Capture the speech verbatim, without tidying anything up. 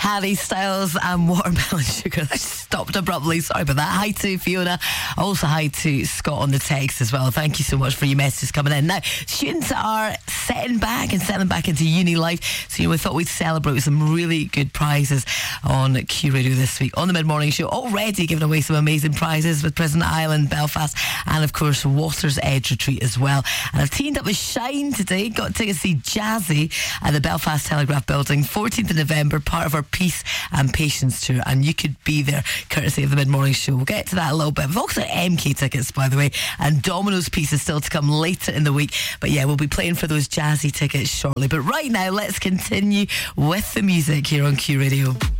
Harry Styles and Watermelon Sugar. I stopped abruptly. Sorry about that. Hi to Fiona. Also hi to Scott on the text as well. Thank you so much for your messages coming in. Now, students are setting back and settling back into uni life. So, you know, we thought we'd celebrate with some really good prizes on Q Radio this week. On the Mid-Morning Show, already giving away some amazing prizes with President Island, Belfast, and of course, Water's Edge Retreat as well. And I've teamed up with Shine today. Got to see Jazzy at the Belfast Telegraph Building, fourteenth of November, part of our Peace and Patience tour. And you could be there, courtesy of the Mid-Morning Show. We'll get to that a little bit. We've also got M K tickets, by the way, and Domino's Pizza still to come later in the week. But yeah, we'll be playing for those Jazzy tickets shortly. But right now, let's continue with the music here on Q Radio.